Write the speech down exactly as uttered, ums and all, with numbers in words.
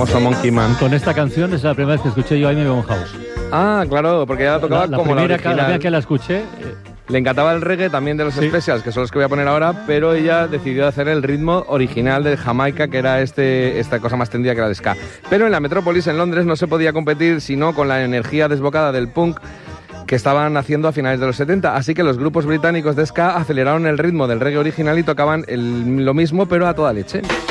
famoso Monkey Man. Con esta canción es la primera vez que escuché yo a Amy Winehouse. Ah, claro, porque ya la tocaba la, la como primera, la original. La primera que la escuché... Eh, Le encantaba el reggae también de los sí. Specials, que son los que voy a poner ahora, pero ella decidió hacer el ritmo original de Jamaica, que era este, esta cosa más tendida que era el ska. Pero en la Metrópolis, en Londres, no se podía competir sino con la energía desbocada del punk que estaban haciendo a finales de los setenta, así que los grupos británicos de ska aceleraron el ritmo del reggae original y tocaban el, lo mismo, pero a toda leche.